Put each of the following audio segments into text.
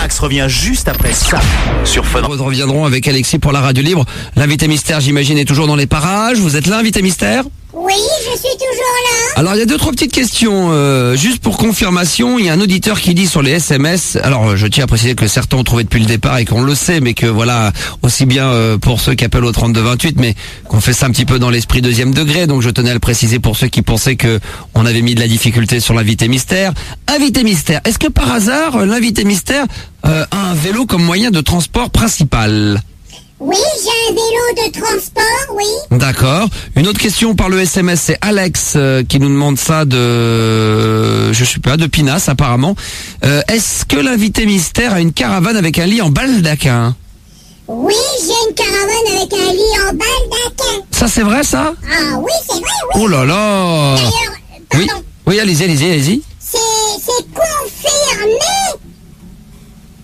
Max revient juste après ça sur Fun. Nous reviendrons avec Alexis pour la radio libre. L'invité mystère, j'imagine, est toujours dans les parages. Vous êtes là, invité mystère ? Oui, je suis toujours là. Alors, il y a 2-3 petites questions. Juste pour confirmation, il y a un auditeur qui dit sur les SMS... Alors, je tiens à préciser que certains ont trouvé depuis le départ et qu'on le sait, mais que voilà, aussi bien pour ceux qui appellent au 32-28, mais qu'on fait ça un petit peu dans l'esprit deuxième degré. Donc, je tenais à le préciser pour ceux qui pensaient que on avait mis de la difficulté sur l'invité mystère. Invité mystère, est-ce que par hasard, l'invité mystère a un vélo comme moyen de transport principal ? Oui, j'ai un vélo de transport, oui. D'accord. Une autre question par le SMS, c'est Alex qui nous demande ça de Pinas apparemment. Est-ce que l'invité mystère a une caravane avec un lit en baldaquin ? Oui, j'ai une caravane avec un lit en baldaquin. Ça c'est vrai ça ? Ah oui, c'est vrai, oui. Oh là là ! D'ailleurs, pardon, Oui, allez-y. c'est confirmé. Pardon ?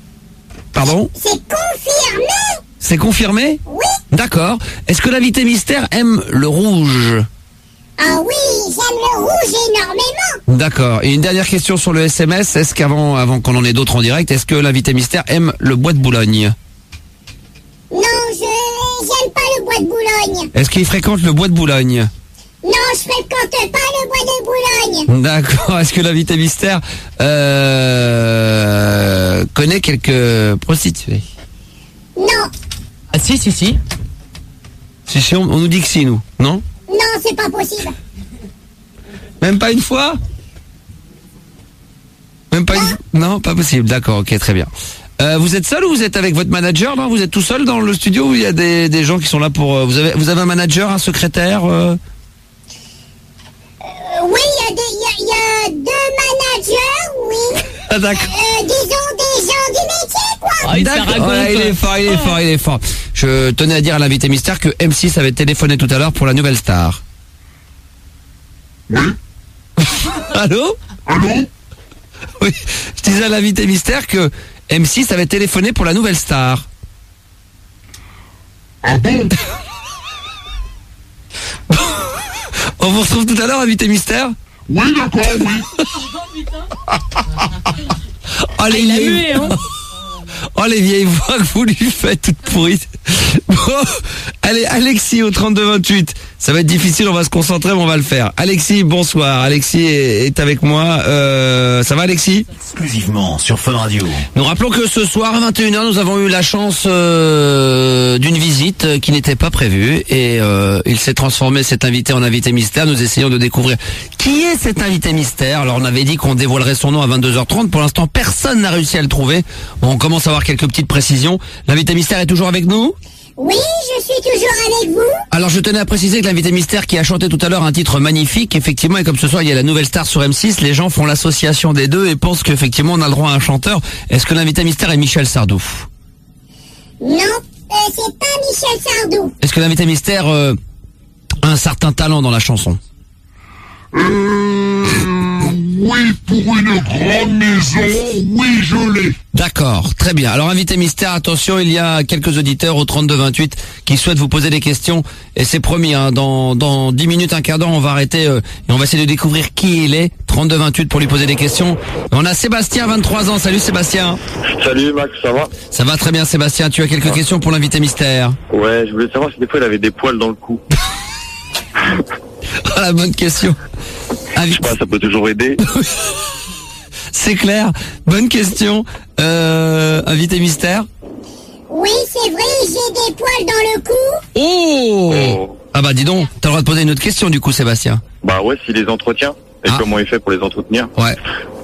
C'est confirmé. C'est confirmé ? Oui. D'accord. Est-ce que l'invité mystère aime le rouge ? Ah oui, j'aime le rouge énormément. D'accord. Et une dernière question sur le SMS, est-ce avant qu'on en ait d'autres en direct, est-ce que l'invité mystère aime le bois de Boulogne ? Non, j'aime pas le bois de Boulogne. Est-ce qu'il fréquente le bois de Boulogne ? Non, je fréquente pas le bois de Boulogne. D'accord. Est-ce que l'invité mystère connaît quelques prostituées ? Non, Ah si. Si, on nous dit que si, nous. Non ? non, c'est pas possible. Même pas une fois ? Même pas une... Non, pas possible. D'accord, ok, très bien. Vous êtes seul ou vous êtes avec votre manager là ? Vous êtes tout seul dans le studio ou il y a des gens qui sont là pour... Vous avez un manager, un secrétaire Oui, il y a deux managers, oui. Ah, d'accord. Disons des gens du métier, quoi. Ah, il D'accord. raconte. Ouais, il est fort. Je tenais à dire à l'invité mystère que M6 avait téléphoné tout à l'heure pour la nouvelle star. Oui. Allô ? Allô ? Oui, je disais à l'invité mystère que M6 avait téléphoné pour la nouvelle star. Ah bon ? On vous retrouve tout à l'heure, invité mystère ? Oui, d'accord, oui. Oh, les Il a vieilles... mué, hein. Oh, les vieilles voix que vous lui faites toutes pourries. Bon, allez, Alexis au 32-28. Ça va être difficile, on va se concentrer, mais on va le faire. Alexis, bonsoir. Alexis est avec moi. Ça va, Alexis ? Exclusivement sur Fun Radio. Nous rappelons que ce soir à 21h, nous avons eu la chance d'une visite qui n'était pas prévue et il s'est transformé, cet invité, en invité mystère. Nous essayons de découvrir qui est cet invité mystère. Alors on avait dit qu'on dévoilerait son nom à 22h30. Pour l'instant, personne n'a réussi à le trouver. Bon, on commence à avoir quelques petites précisions. L'invité mystère est toujours avec nous ? Oui, je suis toujours avec vous. Alors je tenais à préciser que l'invité mystère qui a chanté tout à l'heure un titre magnifique, effectivement, et comme ce soir il y a la nouvelle star sur M6, les gens font l'association des deux et pensent qu'effectivement on a le droit à un chanteur. Est-ce que l'invité mystère est Michel Sardou ? Non, c'est pas Michel Sardou. Est-ce que l'invité mystère a un certain talent dans la chanson ? Oui, pour une grande maison, oui, je l'ai. D'accord, très bien. Alors invité mystère, attention, il y a quelques auditeurs au 32-28 qui souhaitent vous poser des questions. Et c'est promis, hein, dans 10 minutes, un quart d'heure, on va arrêter et on va essayer de découvrir qui il est. 32-28 pour lui poser des questions. On a Sébastien, 23 ans. Salut Sébastien. Salut Max, ça va? Ça va très bien Sébastien. Tu as quelques questions pour l'invité mystère? Ouais, je voulais savoir si des fois il avait des poils dans le cou. Ah, la bonne question. Je sais pas, ça peut toujours aider. C'est clair. Bonne question. Invité mystère? Oui, c'est vrai, j'ai des poils dans le cou. Oh. Ah bah dis donc, t'as le droit de poser une autre question du coup Sébastien. Bah ouais, s'il les entretient. Et comment il fait pour les entretenir? Ouais.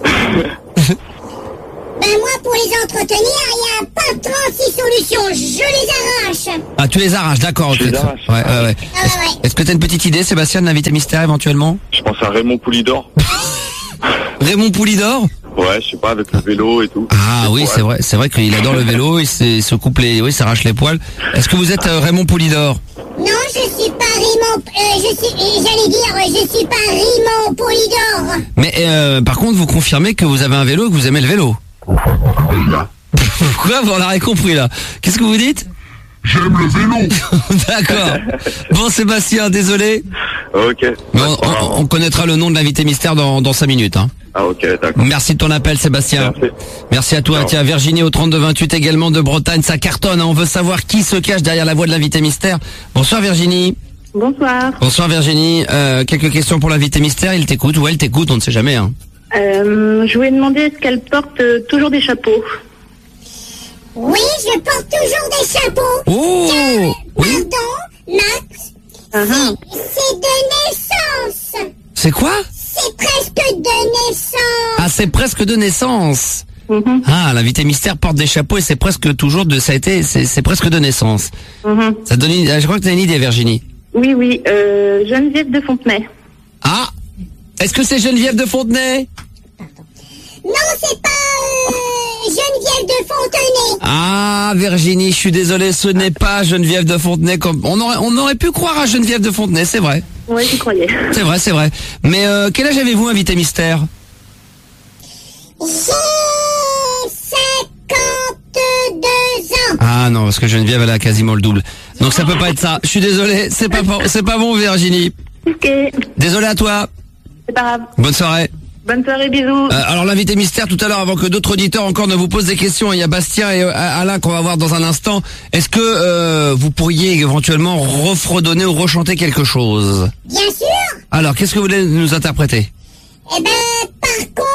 Ben moi, pour les entretenir, il n'y a pas 36 solutions. Je les arrache. Ah, tu les arraches, d'accord. Je les arrache. Ouais. Ah ouais. Est-ce que t'as une petite idée, Sébastien, de l'invité mystère éventuellement? Je pense à Raymond Poulidor. Raymond Poulidor? Ouais, je sais pas, avec le vélo et tout. Ah oui, c'est vrai qu'il adore le vélo, il se coupe il s'arrache les poils. Est-ce que vous êtes Raymond Poulidor? Non, je suis pas Raymond. Je suis pas Raymond Poulidor. Mais par contre, vous confirmez que vous avez un vélo et que vous aimez le vélo? Pourquoi? On l'a compris là. Qu'est-ce que vous dites? J'aime le vélo. D'accord. Bon Sébastien, désolé. Ok. Mais on connaîtra le nom de l'invité mystère dans 5 minutes. Hein. Ah ok, d'accord. Merci de ton appel Sébastien. Merci à toi. Ciao. Tiens, Virginie au 3228 également de Bretagne, ça cartonne. Hein. On veut savoir qui se cache derrière la voix de l'invité mystère. Bonsoir Virginie. Bonsoir. Bonsoir Virginie. Quelques questions pour l'invité mystère. Il t'écoute ou elle t'écoute, on ne sait jamais. Hein. Je voulais demander est-ce qu'elle porte toujours des chapeaux? Oui, je porte toujours des chapeaux. Oh oui. Pardon, Max, c'est de naissance. C'est quoi? C'est presque de naissance. Ah, c'est presque de naissance. Ah, l'invité mystère porte des chapeaux et c'est presque toujours c'est presque de naissance. Ça donne je crois que t'as une idée, Virginie. Oui, Geneviève de Fontenay. Ah, est-ce que c'est Geneviève de Fontenay? Non, c'est pas Geneviève de Fontenay. Ah, Virginie, je suis désolé, ce n'est pas Geneviève de Fontenay. On aurait pu croire à Geneviève de Fontenay, c'est vrai. Oui, j'y croyais. C'est vrai. Mais quel âge avez-vous, invité mystère? J'ai 52 ans. Ah non, parce que Geneviève, elle a quasiment le double. Donc ça peut pas être ça. Je suis désolé, c'est pas bon, Virginie. Ok, Désolé à toi. c'est pas grave. Bonne soirée. Bonne soirée, bisous. Alors l'invité mystère tout à l'heure, avant que d'autres auditeurs encore ne vous posent des questions, il y a Bastien et Alain qu'on va voir dans un instant. Est-ce que vous pourriez éventuellement refredonner ou rechanter quelque chose? Bien sûr. Alors, qu'est-ce que vous voulez nous interpréter? Eh ben, par